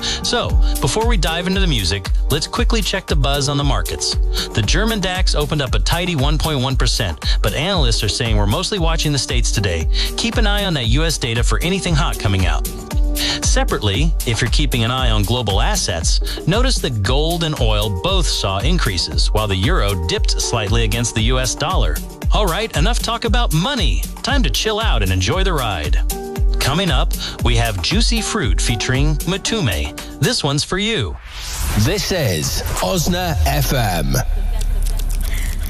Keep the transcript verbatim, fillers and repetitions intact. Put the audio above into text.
So, before we dive into the music, let's quickly check the buzz on the markets. The German DAX opened up a tidy one point one percent, but analysts are saying we're mostly watching the States today. Keep an eye on that U S data for anything hot coming out. Separately, if you're keeping an eye on global assets, notice that gold and oil both saw increases, while the euro dipped slightly against the U S dollar. All right, enough talk about money. Time to chill out and enjoy the ride. Coming up, we have Juicy Fruit featuring Matume. This one's for you. This is Osna F M.